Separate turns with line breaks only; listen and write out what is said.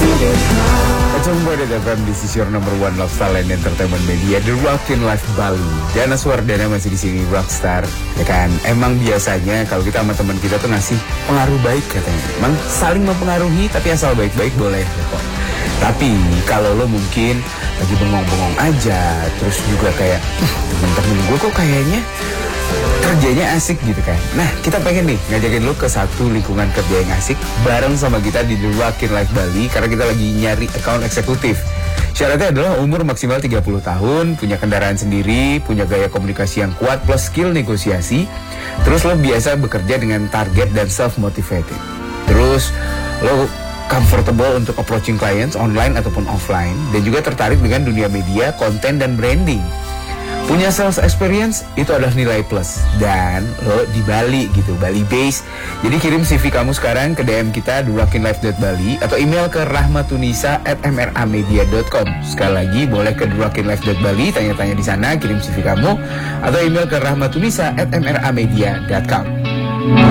Jumpa di FM, this is your number one lifestyle and entertainment media, The Rockin' Life Bali. Dana Suwardana masih di sini, Rockstar. Ya kan, emang biasanya kalau kita sama teman kita tuh ngasih pengaruh baik katanya. Emang saling mempengaruhi, tapi asal baik-baik boleh ya kok. Tapi kalau lo mungkin lagi bengong-bengong aja, terus juga kayak temen-temen gue kok kayaknya kerjanya asik gitu kan. Nah, kita pengen nih ngajakin lo ke satu lingkungan kerja yang asik bareng sama kita di The Rockin' Life Bali, karena kita lagi nyari account eksekutif. Syaratnya adalah umur maksimal 30 tahun, punya kendaraan sendiri, punya gaya komunikasi yang kuat plus skill negosiasi. Terus lo biasa bekerja dengan target dan self-motivated. Terus lo comfortable untuk approaching clients online ataupun offline, dan juga tertarik dengan dunia media, konten, dan branding. Punya sales experience, itu adalah nilai plus. Dan lo di Bali gitu, Bali base. Jadi kirim CV kamu sekarang ke DM kita durockinlife.bali atau email ke rahmatunisa@mramedia.com. Sekali lagi boleh ke durockinlife.bali, tanya-tanya di sana, kirim CV kamu, atau email ke rahmatunisa@mramedia.com.